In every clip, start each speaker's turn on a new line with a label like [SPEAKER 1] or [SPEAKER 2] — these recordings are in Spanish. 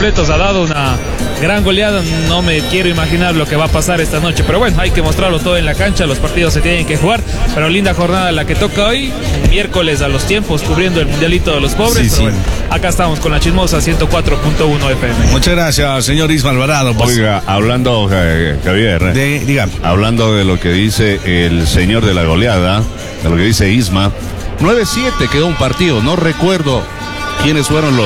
[SPEAKER 1] completos, ha dado una gran goleada. No me quiero imaginar lo que va a pasar esta noche, pero bueno, hay que mostrarlo todo en la cancha. Los partidos se tienen que jugar, pero linda jornada la que toca hoy, miércoles a los tiempos, cubriendo el mundialito de los pobres.
[SPEAKER 2] Sí,
[SPEAKER 1] bueno, acá estamos con la Chismosa 104.1 FM.
[SPEAKER 2] Muchas gracias, señor Isma Alvarado.
[SPEAKER 3] Pues. Oiga, hablando, Javier,
[SPEAKER 2] diga.
[SPEAKER 3] Hablando de lo que dice el señor de la goleada, de lo que dice Isma, 9-7 quedó un partido. No recuerdo quiénes fueron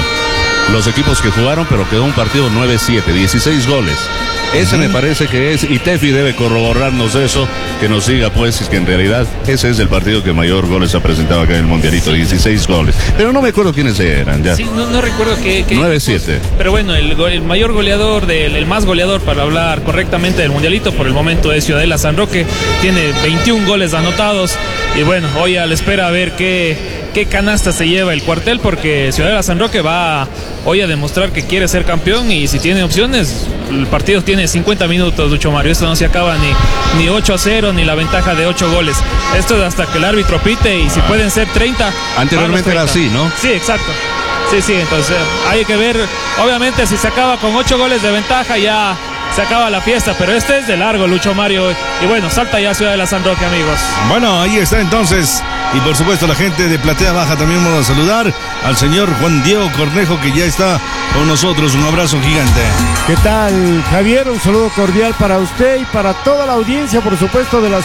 [SPEAKER 3] los equipos que jugaron, pero quedó un partido 9-7, 16 goles. Ese me parece que es, y Tefi debe corroborarnos eso, que nos diga pues que en realidad ese es el partido que mayor goles ha presentado acá en el Mundialito, 16 goles. Pero no me acuerdo quiénes eran ya.
[SPEAKER 1] Sí, no recuerdo qué
[SPEAKER 3] 9-7.
[SPEAKER 1] Pero bueno, el mayor goleador, el más goleador para hablar correctamente del Mundialito por el momento es Ciudadela San Roque, tiene 21 goles anotados y bueno, hoy a la espera a ver qué canasta se lleva el cuartel, porque Ciudadela San Roque va hoy a demostrar que quiere ser campeón y si tiene opciones, el partido tiene 50 minutos, Lucho Mario. Esto no se acaba ni 8-0 ni la ventaja de 8 goles. Esto es hasta que el árbitro pite y si pueden ser 30.
[SPEAKER 3] Anteriormente era así, ¿no?
[SPEAKER 1] Sí, exacto. Sí, entonces hay que ver, obviamente si se acaba con 8 goles de ventaja ya se acaba la fiesta, pero este es de largo, Lucho Mario. Y bueno, salta ya Ciudadela San Roque, amigos.
[SPEAKER 2] Bueno, ahí está entonces. Y por supuesto la gente de Platea Baja también vamos a saludar al señor Juan Diego Cornejo, que ya está con nosotros. Un abrazo gigante.
[SPEAKER 4] ¿Qué tal, Javier? Un saludo cordial para usted y para toda la audiencia, por supuesto, de la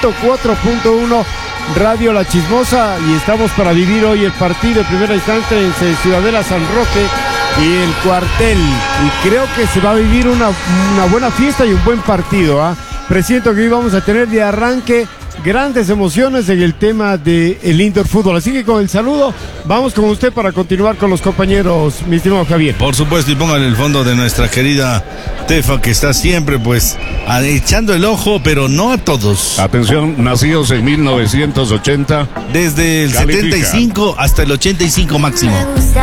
[SPEAKER 4] 104.1 Radio La Chismosa. Y estamos para vivir hoy el partido de primera instancia entre Ciudadela San Roque y el cuartel. Y creo que se va a vivir una buena fiesta y un buen partido. Presiento que hoy vamos a tener de arranque grandes emociones en el tema del indoor fútbol. Así que con el saludo, vamos con usted para continuar con los compañeros, mi estimado Javier.
[SPEAKER 2] Por supuesto, y pongan el fondo de nuestra querida Tefa, que está siempre pues echando el ojo, pero no a todos.
[SPEAKER 3] Atención, nacidos en 1980.
[SPEAKER 2] Desde el
[SPEAKER 3] Califica.
[SPEAKER 2] 75 hasta el 85 máximo.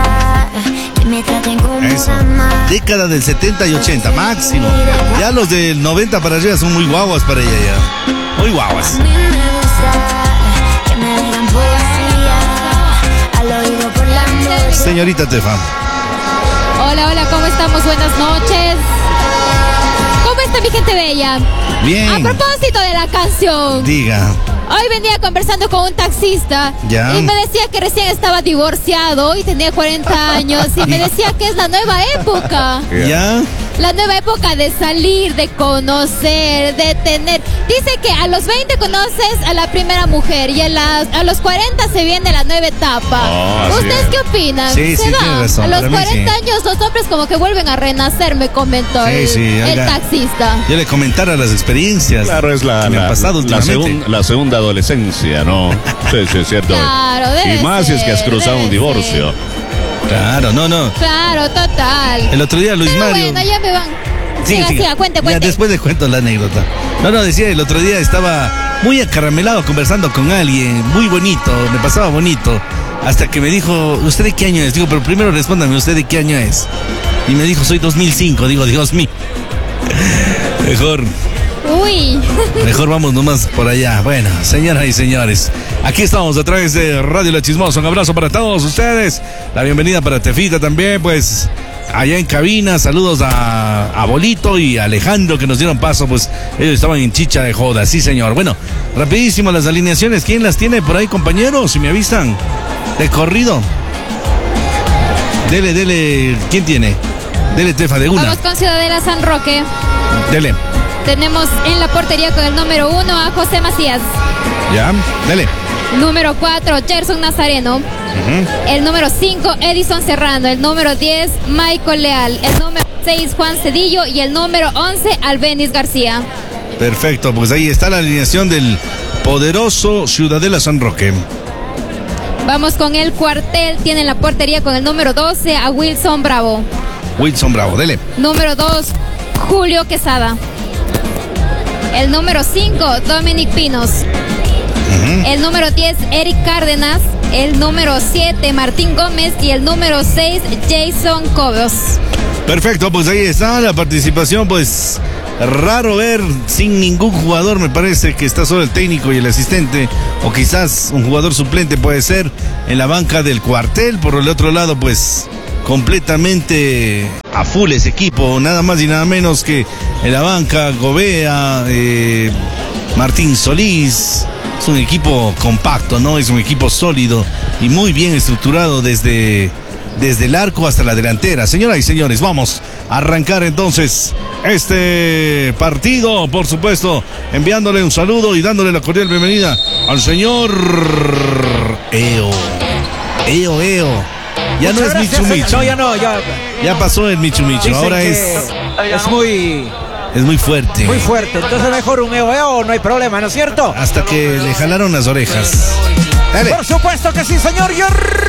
[SPEAKER 2] Eso. Década del 70 y 80 máximo. Ya los del 90 para arriba son muy guaguas para ella ya. Muy guaguas. Señorita Tefa.
[SPEAKER 5] Hola, ¿cómo estamos? Buenas noches. ¿Cómo está mi gente bella?
[SPEAKER 2] Bien.
[SPEAKER 5] A propósito de la canción.
[SPEAKER 2] Diga.
[SPEAKER 5] Hoy venía conversando con un taxista
[SPEAKER 2] ya.
[SPEAKER 5] Y me decía que recién estaba divorciado y tenía 40 años y me decía que es la nueva época.
[SPEAKER 2] ¿Ya?
[SPEAKER 5] La nueva época de salir, de conocer, de tener. Dice que a los 20 conoces a la primera mujer y a los 40 se viene la nueva etapa. ¿Ustedes qué opinan?
[SPEAKER 2] Sí,
[SPEAKER 5] ¿Se da?
[SPEAKER 2] tiene razón.
[SPEAKER 5] A los
[SPEAKER 2] Para mí
[SPEAKER 5] 40
[SPEAKER 2] sí.
[SPEAKER 5] años los hombres como que vuelven a renacer, me comentó el taxista.
[SPEAKER 2] Yo le comentara las experiencias.
[SPEAKER 3] Claro, es
[SPEAKER 2] me han pasado últimamente.
[SPEAKER 3] la segunda adolescencia, ¿no? Sí, es cierto.
[SPEAKER 5] Claro, debe
[SPEAKER 3] y más si es que has
[SPEAKER 5] ser,
[SPEAKER 3] cruzado un divorcio.
[SPEAKER 5] ser.
[SPEAKER 2] Claro, no.
[SPEAKER 5] Claro, total.
[SPEAKER 2] El otro día Luis
[SPEAKER 5] Pero
[SPEAKER 2] Mario.
[SPEAKER 5] bueno, ya me van. Siga, cuente.
[SPEAKER 2] Ya después le cuento la anécdota. No, decía, el otro día estaba muy acaramelado conversando con alguien, muy bonito, me pasaba bonito, hasta que me dijo, ¿usted de qué año es? Digo, pero primero respóndame, ¿usted de qué año es? Y me dijo, soy 2005, digo, Dios mío. Mejor vamos nomás por allá. Bueno, señoras y señores, aquí estamos a través de Radio La Chismosa. Un abrazo para todos ustedes. La bienvenida para Tefita también, pues allá en cabina. Saludos a Bolito y a Alejandro, que nos dieron paso, pues ellos estaban en chicha de joda. Sí, señor. Bueno, rapidísimo las alineaciones. ¿Quién las tiene por ahí, compañeros? Si me avisan. De corrido. Dele. ¿Quién tiene? Dele, Tefa, de una.
[SPEAKER 5] Vamos con Ciudadela San Roque.
[SPEAKER 2] Dele.
[SPEAKER 5] Tenemos en la portería con el número 1 a José Macías.
[SPEAKER 2] Ya, dele.
[SPEAKER 5] Número 4, Gerson Nazareno. El número 5, Edison Serrano. El número 10, Michael Leal. El número 6, Juan Cedillo. Y el número 11, Albenis García.
[SPEAKER 2] Perfecto, pues ahí está la alineación del poderoso Ciudadela San Roque.
[SPEAKER 5] Vamos con el cuartel. Tiene en la portería con el número 12 a Wilson Bravo.
[SPEAKER 2] Wilson Bravo, dele.
[SPEAKER 5] Número 2, Julio Quesada. El número 5, Dominic Pinos. El número 10, Eric Cárdenas. El número 7, Martín Gómez. Y el número 6, Jason Cobos.
[SPEAKER 2] Perfecto, pues ahí está la participación, pues raro ver sin ningún jugador, me parece que está solo el técnico y el asistente, o quizás un jugador suplente puede ser en la banca del cuartel. Por el otro lado, pues completamente a full ese equipo, nada más y nada menos que en la banca Gobea, Martín Solís. Es un equipo compacto, ¿no? Es un equipo sólido y muy bien estructurado desde el arco hasta la delantera. Señoras y señores, vamos a arrancar entonces este partido, por supuesto, enviándole un saludo y dándole la cordial bienvenida al señor Eo. Ya no es Michu Michu.
[SPEAKER 6] No, ya no,
[SPEAKER 2] ya pasó el Michu Michu, ahora es muy fuerte.
[SPEAKER 6] Muy fuerte, entonces mejor un Eo, no hay problema, ¿no es cierto?
[SPEAKER 2] Hasta que le jalaron las orejas. Dale.
[SPEAKER 6] Por supuesto que sí, señor. Y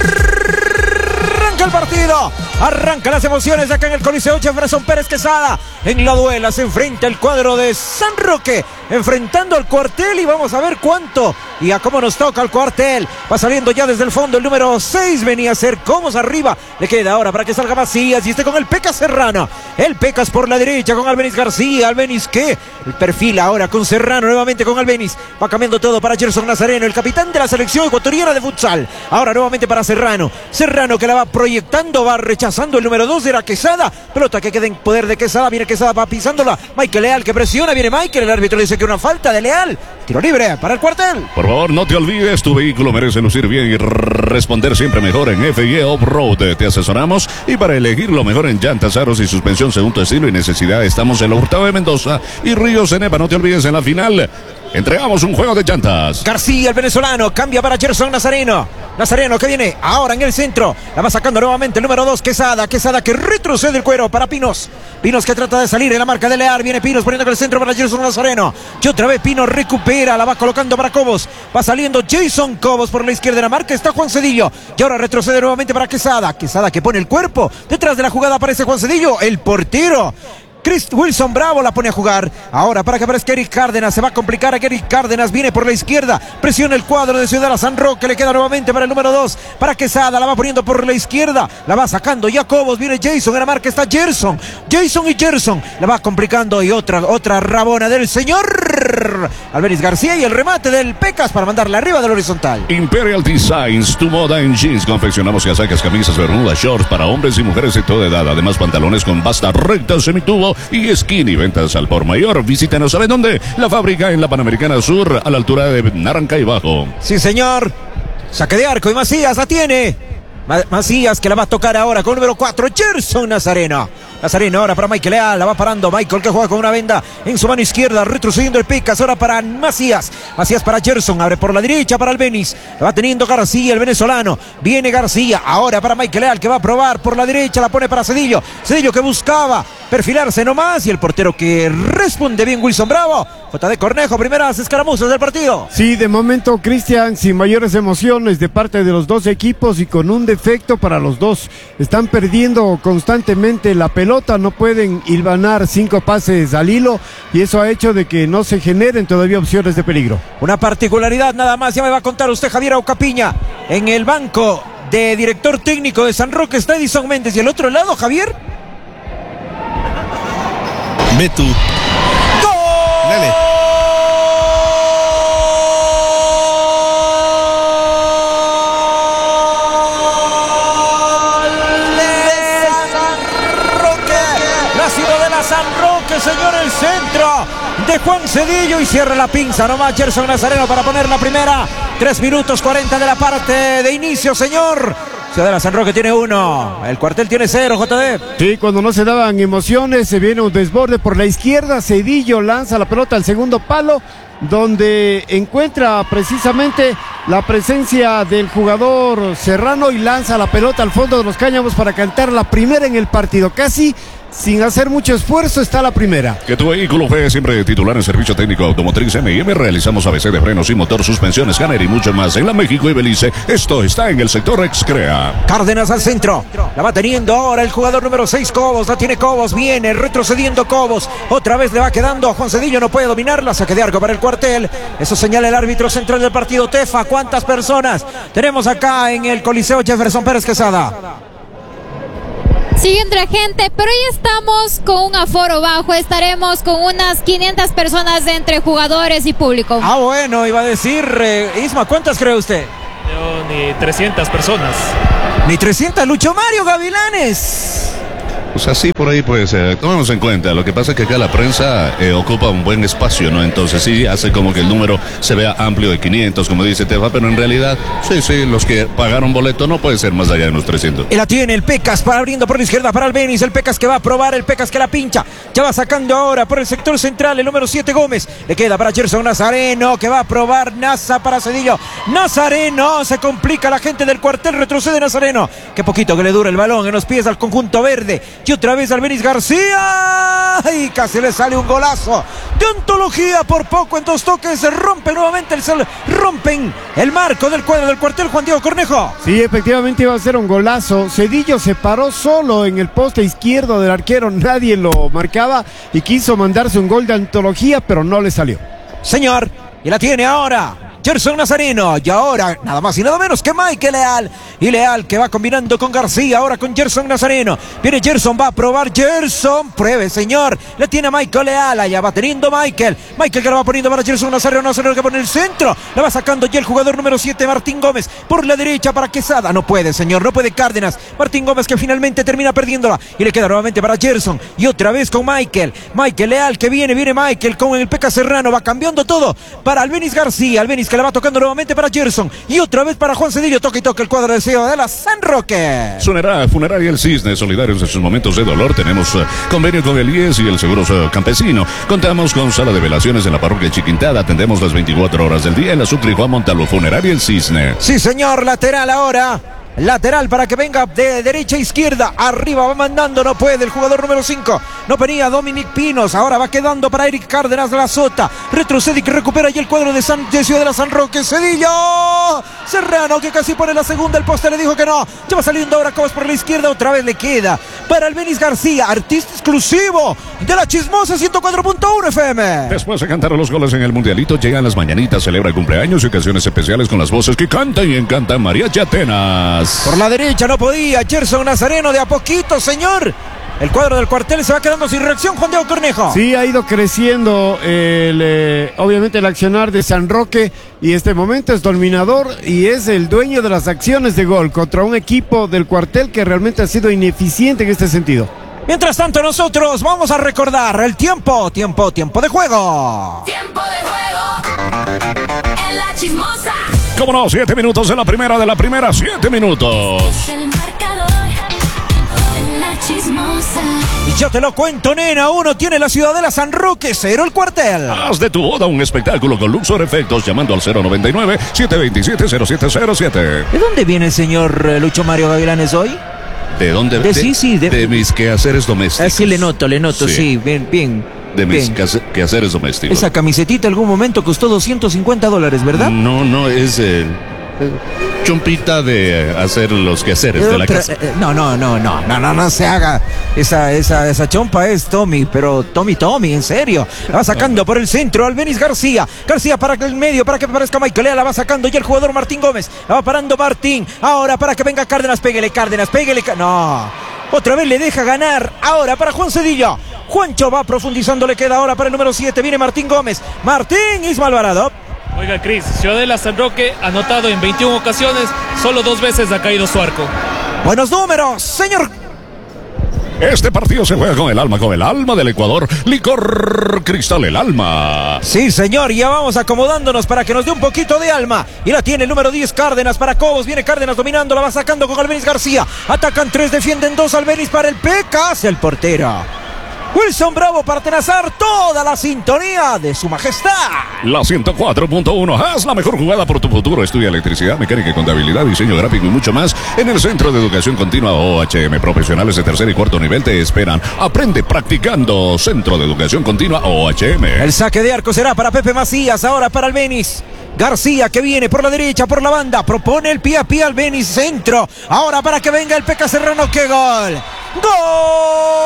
[SPEAKER 6] arranca el partido. Arranca las emociones acá en el Coliseo Jefferson Pérez Quesada. En la duela se enfrenta el cuadro de San Roque, enfrentando al Cuartel, y vamos a ver cuánto y a cómo nos toca el Cuartel. Va saliendo ya desde el fondo el número 6, venía a ser Comos arriba. Le queda ahora para que salga Macías y esté con el Pecas Serrano. El Pecas por la derecha con Albeniz García. Albeniz que el perfil ahora con Serrano, nuevamente con Albeniz. Va cambiando todo para Gerson Nazareno, el capitán de la selección ecuatoriana de futsal. Ahora nuevamente para Serrano. Serrano que la va proyectando, va rechazando el número 2, era Quesada. Pelota que queda en poder de Quesada. Viene Quesada, va pisándola. Michael Leal que presiona. Viene Michael. El árbitro le dice que una falta de Leal. Tiro libre para el Cuartel.
[SPEAKER 3] Por favor, no te olvides, tu vehículo merece lucir bien y responder siempre mejor en FIE Off-Road. Te asesoramos y para elegir lo mejor en llantas, aros y suspensión según tu estilo y necesidad, estamos en la Hurtado de Mendoza y Río Cenepa. No te olvides, en la final entregamos un juego de llantas.
[SPEAKER 6] García, el venezolano, cambia para Gerson Nazareno. Nazareno que viene ahora en el centro. La va sacando nuevamente el número 2, Quesada. Quesada que retrocede el cuero para Pinos. Pinos que trata de salir en la marca de Leal. Viene Pinos poniendo en el centro para Gerson Nazareno. Y otra vez Pinos recupera. La va colocando para Cobos. Va saliendo Jason Cobos por la izquierda de la marca. Está Juan Cedillo. Y ahora retrocede nuevamente para Quesada. Quesada que pone el cuerpo. Detrás de la jugada aparece Juan Cedillo, el portero. Wilson Bravo la pone a jugar. Ahora para que aparezca Eric Cárdenas. Se va a complicar a Eric Cárdenas. Viene por la izquierda. Presiona el cuadro de Ciudad San Roque. Le queda nuevamente para el número 2. Para Quesada. La va poniendo por la izquierda. La va sacando Jacobos. Viene Jason. En la marca está Gerson. Jason y Gerson. La va complicando. Y otra rabona del señor Albeniz García. Y el remate del Pecas para mandarla arriba del horizontal.
[SPEAKER 3] Imperial Designs, tu moda en jeans. Confeccionamos casacas, camisas, bermudas, shorts para hombres y mujeres de toda edad. Además, pantalones con basta recta, semitubo y skinny. Ventas al por mayor. Visítanos, ¿saben dónde? La fábrica en la Panamericana Sur, a la altura de Naranjay Bajo.
[SPEAKER 6] Sí, señor. Saque de arco y Macías la tiene. Macías que la va a tocar ahora con el número 4, Gerson Nazareno. Nazareno ahora para Michael Leal, la va parando Michael que juega con una venda en su mano izquierda, retrocediendo el Pecas, ahora para Macías. Macías para Gerson, abre por la derecha para Albeniz. La va teniendo García, el venezolano. Viene García, ahora para Michael Leal que va a probar por la derecha, la pone para Cedillo. Cedillo que buscaba perfilarse nomás y el portero que responde bien, Wilson Bravo. JD Cornejo, primeras escaramuzas del partido.
[SPEAKER 4] Sí, de momento, Cristian, sin mayores emociones de parte de los dos equipos y con un defecto para los dos. Están perdiendo constantemente la pelota, no pueden hilvanar 5 pases al hilo y eso ha hecho de que no se generen todavía opciones de peligro.
[SPEAKER 6] Una particularidad nada más, ya me va a contar usted, Javier Aucapiña. En el banco de director técnico de San Roque está Edison Méndez y el otro lado, Javier.
[SPEAKER 2] Ve tú. Dale.
[SPEAKER 6] San Roque, señor, el centro de Juan Cedillo y cierra la pinza nomás Gerson Nazareno para poner la primera. 3 minutos 40 de la parte de inicio, señor. Ciudadela San Roque tiene 1, el Cuartel tiene 0, JD.
[SPEAKER 4] Sí, cuando no se daban emociones, se viene un desborde por la izquierda. Cedillo lanza la pelota al segundo palo, donde encuentra precisamente la presencia del jugador Serrano y lanza la pelota al fondo de los cáñamos para cantar la primera en el partido. Casi sin hacer mucho esfuerzo está la primera.
[SPEAKER 3] Que tu vehículo fue siempre titular en servicio técnico automotriz M&M. Realizamos ABC de frenos y motor, suspensiones, Hanner y mucho más. En la México y Belice, esto está en el sector Excrea.
[SPEAKER 6] Cárdenas al centro, la va teniendo ahora el jugador número 6, Cobos. La tiene Cobos, viene retrocediendo Cobos. Otra vez le va quedando a Juan Cedillo, no puede dominarla. Saque de arco para el Cuartel. Eso señala el árbitro central del partido, Tefa. ¿Cuántas personas tenemos acá en el Coliseo Jefferson Pérez Quesada?
[SPEAKER 5] Sigue entre gente, pero hoy estamos con un aforo bajo. Estaremos con unas 500 personas entre jugadores y público.
[SPEAKER 6] Ah, bueno, iba a decir, Isma, ¿cuántas cree usted?
[SPEAKER 1] Yo ni 300 personas.
[SPEAKER 6] Ni 300, Lucho Mario Gavilanes.
[SPEAKER 3] O sea, sí, por ahí pues tomemos en cuenta. Lo que pasa es que acá la prensa ocupa un buen espacio, ¿no? Entonces sí, hace como que el número se vea amplio de 500, como dice Tefa, pero en realidad, sí, los que pagaron boleto no puede ser más allá de los 300.
[SPEAKER 6] Y la tiene el Pecas para abriendo por la izquierda para Albeniz. El Pecas que va a probar, el Pecas que la pincha. Ya va sacando ahora por el sector central el número 7 Gómez. Le queda para Gerson Nazareno que va a probar Naza para Cedillo. Nazareno, se complica la gente del cuartel, retrocede Nazareno. Qué poquito que le dura el balón en los pies al conjunto verde. Y otra vez Albeniz García. Y casi le sale un golazo de antología por poco en 2 toques. Se rompe nuevamente rompen el marco del cuadro del cuartel. Juan Diego Cornejo.
[SPEAKER 4] Sí, efectivamente iba a ser un golazo. Cedillo se paró solo en el poste izquierdo del arquero. Nadie lo marcaba y quiso mandarse un gol de antología, pero no le salió.
[SPEAKER 6] Señor, y la tiene ahora Gerson Nazareno, y ahora nada más y nada menos que Michael Leal. Y Leal que va combinando con García, ahora con Gerson Nazareno. Viene Gerson, va a probar Gerson. Pruebe, señor. Le tiene a Michael Leal, allá va teniendo Michael que la va poniendo para Gerson Nazareno. Nazareno que pone el centro. La va sacando ya el jugador número 7, Martín Gómez. Por la derecha para Quesada. No puede, señor, no puede Cárdenas. Martín Gómez que finalmente termina perdiéndola. Y le queda nuevamente para Gerson. Y otra vez con Michael Leal que viene Michael con el Peca Serrano. Va cambiando todo para Albeniz García. Albeniz que la va tocando nuevamente para Gerson. Y otra vez para Juan Cedillo. Toca y toca el cuadro de Ciudadela San Roque.
[SPEAKER 3] Sonará Funeraria El Cisne, solidarios en sus momentos de dolor. Tenemos convenio con el IES y el Seguro Campesino. Contamos con sala de velaciones en la parroquia Chiquintada. Atendemos las 24 horas del día en la Sucre Juan Montalvo. Funeraria El Cisne.
[SPEAKER 6] Sí, señor, lateral ahora. Lateral para que venga de derecha a izquierda. Arriba va mandando, no puede el jugador número 5. No venía Dominic Pinos. Ahora va quedando para Eric Cárdenas de la Sota. Retrocede y que recupera ya el cuadro de Ciudadela San Roque. Cedillo. Serrano que casi pone la segunda. El poste le dijo que no. Ya va saliendo ahora Cobas por la izquierda. Otra vez le queda para Albeniz García, artista exclusivo de la Chismosa 104.1 FM.
[SPEAKER 3] Después de cantar los goles en el Mundialito, llegan las mañanitas, celebra cumpleaños y ocasiones especiales con las voces que cantan y encantan Mariachi Atenas.
[SPEAKER 6] Por la derecha no podía Gerson Nazareno, de a poquito, señor. El cuadro del cuartel se va quedando sin reacción, Juan Diego Cornejo.
[SPEAKER 4] Sí, ha ido creciendo obviamente el accionar de San Roque y este momento es dominador y es el dueño de las acciones de gol contra un equipo del cuartel que realmente ha sido ineficiente en este sentido.
[SPEAKER 6] Mientras tanto nosotros vamos a recordar el tiempo de juego.
[SPEAKER 7] Tiempo de juego en la Chismosa.
[SPEAKER 3] ¿Cómo no? 7 minutos de la primera, 7 minutos.
[SPEAKER 7] El marcador en la Chismosa.
[SPEAKER 6] Y yo te lo cuento, nena, 1 tiene la Ciudadela San Roque, 0 el cuartel.
[SPEAKER 3] Haz de tu boda un espectáculo con Luxor Efectos llamando al 099-727-0707.
[SPEAKER 6] ¿De dónde viene el señor Lucho Mario Gavilanes hoy?
[SPEAKER 3] ¿De dónde? De mis quehaceres domésticos.
[SPEAKER 6] Así le noto, sí, bien.
[SPEAKER 3] De mis quehaceres domésticos.
[SPEAKER 6] Esa camiseta algún momento costó $250, ¿verdad?
[SPEAKER 3] No, es chompita de hacer los quehaceres de la casa.
[SPEAKER 6] No se haga. Esa chompa es Tommy, pero Tommy, en serio. La va sacando por el centro Albeniz García para el medio, para que aparezca Michael Leal, la va sacando ya el jugador Martín Gómez. La va parando Martín. Ahora para que venga Cárdenas, pégale. No. Otra vez le deja ganar. Ahora para Juan Cedillo. Juancho va profundizando, le queda ahora para el número 7. Viene Martín Gómez. Isma Alvarado.
[SPEAKER 1] Oiga, Cris, Ciudadela San Roque anotado en 21 ocasiones, solo 2 veces ha caído su arco.
[SPEAKER 6] Buenos números, señor.
[SPEAKER 3] Este partido se juega con el alma del Ecuador. Licor Cristal, el alma.
[SPEAKER 6] Sí, señor, ya vamos acomodándonos para que nos dé un poquito de alma. Y la tiene el número 10, Cárdenas para Cobos. Viene Cárdenas dominando, la va sacando con Albeniz García. Atacan 3, defienden 2, Albeniz para el Pecas, el portero. Wilson Bravo para atenazar toda la sintonía de su majestad.
[SPEAKER 3] La 104.1, haz la mejor jugada por tu futuro. Estudia electricidad, mecánica y contabilidad, diseño gráfico y mucho más en el Centro de Educación Continua OHM. Profesionales de tercer y cuarto nivel te esperan. Aprende practicando. Centro de Educación Continua OHM.
[SPEAKER 6] El saque de arco será para Pepe Macías, ahora para Albeniz García que viene por la derecha, por la banda, propone el pie a pie Albeniz, centro. Ahora para que venga el Peca Serrano, ¡qué gol! ¡Gol!